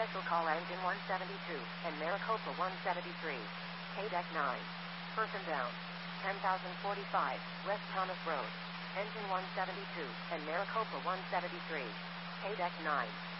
Special call engine 172 and Maricopa 173. K-Deck 9. Person down. 10,045 West Thomas Road. Engine 172 and Maricopa 173. K-Deck 9.